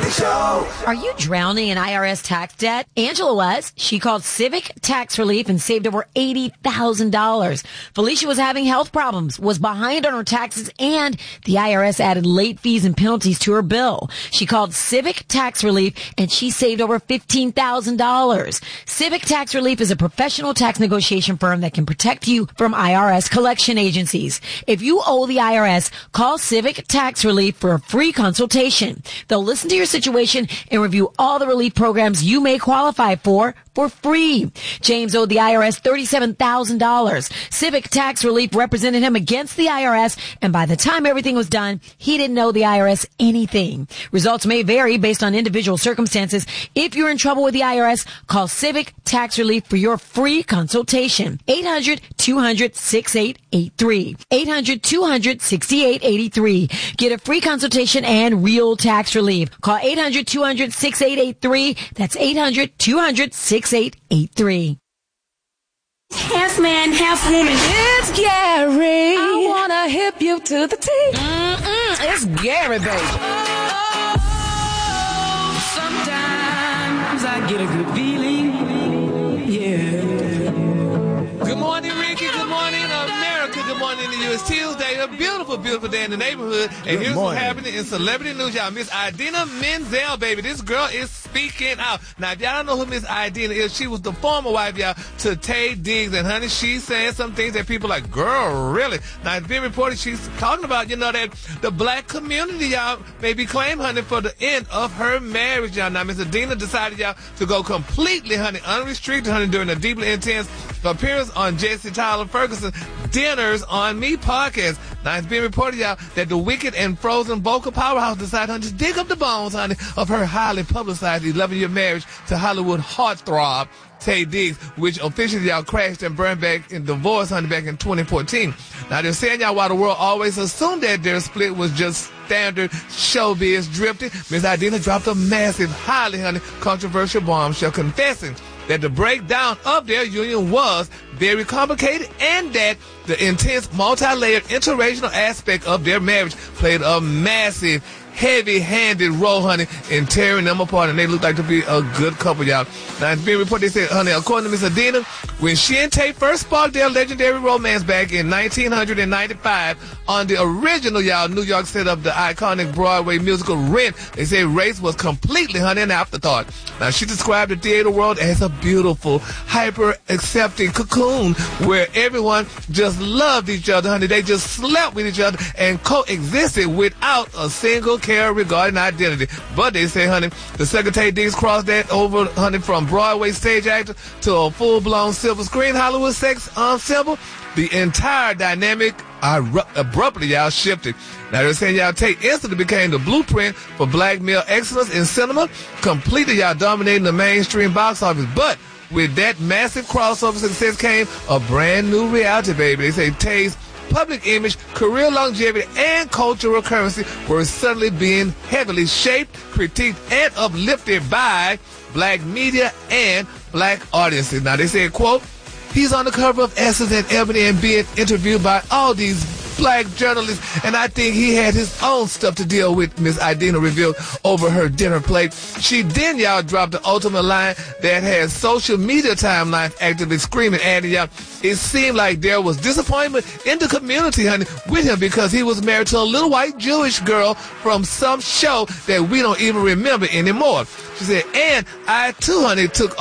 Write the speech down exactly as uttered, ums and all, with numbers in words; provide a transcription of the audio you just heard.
Honey Show. Are you drowning in I R S tax debt? Angela was. She called Civic Tax Relief and saved over eighty thousand dollars. Felicia was having health problems, was behind on her taxes, and the I R S added late fees and penalties to her bill. She called Civic Tax Relief and she saved over fifteen thousand dollars. Civic Tax Relief is a professional tax negotiation firm that can protect you from I R S collection agencies. If you owe the I R S, call Civic Tax Relief for a free consultation. They'll listen to your situation and review all the relief programs you may qualify for for free. James owed the I R S thirty-seven thousand dollars. Civic Tax Relief represented him against the I R S, and by the time everything was done, he didn't owe the I R S anything. Results may vary based on individual circumstances. If you're in trouble with the I R S, call Civic Tax Relief for your free consultation. eight hundred, two hundred, sixty-eight eighty-three. eight hundred, two hundred, sixty-eight eighty-three. Get a free consultation and real tax relief. Call eight hundred, two hundred, sixty-eight eighty-three. That's eight hundred, two hundred, sixty-eight eighty-three. Half man, half woman. It's Gary. I wanna hip you to the T. Mm-mm, it's Gary, baby. Oh, sometimes I get a good feeling. Yeah. Good morning, Ricky. Good morning, America. Good morning, the U S Tuesday. A beautiful, beautiful day in the neighborhood. And Good here's morning. what's happening in celebrity news, y'all. Miss Idina Menzel, baby. This girl is speaking out. Now, if y'all don't know who Miss Idina is, she was the former wife, y'all, to Tay Diggs. And, honey, she's saying some things that people are like, girl, really? Now, it's been reported she's talking about, you know, that the black community, y'all, may be claimed, honey, for the end of her marriage, y'all. Now, Miss Idina decided, y'all, to go completely, honey, unrestricted, honey, during a deeply intense appearance on Jesse Tyler Ferguson Dinners on Me podcast. Now, it's been reported, y'all, that the wicked and frozen vocal powerhouse decided, honey, to dig up the bones, honey, of her highly publicized eleven-year marriage to Hollywood heartthrob Tay Diggs, which officially, y'all, crashed and burned back in divorce, honey, back in twenty fourteen. Now, they're saying, y'all, while the world always assumed that their split was just standard showbiz drifting, Miss Idina dropped a massive, highly, honey, controversial bombshell confessing that the breakdown of their union was very complicated and that the intense, multi-layered, interracial aspect of their marriage played a massive, heavy-handed role, honey, in tearing them apart, and they look like to be a good couple, y'all. Now, it's been reported, they said, honey, according to Miss Idina, when she and Tay first sparked their legendary romance back in nineteen ninety-five on the original, y'all, New York set of the iconic Broadway musical Rent, they say race was completely, honey, an afterthought. Now, she described the theater world as a beautiful, hyper-accepting cocoon where everyone just loved each other, honey. They just slept with each other and coexisted without a single care regarding identity. But they say, honey, the second Tay Diggs crossed that over, honey, from Broadway stage actor to a full-blown silver screen Hollywood sex um, symbol, the entire dynamic uh, abruptly, y'all, shifted. Now, they're saying, y'all, Tay instantly became the blueprint for black male excellence in cinema, completely, y'all, dominating the mainstream box office. But with that massive crossover success came a brand new reality, baby. They say Tay's public image, career longevity, and cultural currency were suddenly being heavily shaped, critiqued, and uplifted by black media and black audiences. Now, they said, quote, he's on the cover of Essence and Ebony and being interviewed by all these black journalists, and I think he had his own stuff to deal with, Miss Idina revealed over her dinner plate. She then, y'all, dropped the ultimate line that has social media timelines actively screaming, adding, y'all, it seemed like there was disappointment in the community, honey, with him because he was married to a little white Jewish girl from some show that we don't even remember anymore. She said, and I, too, honey, took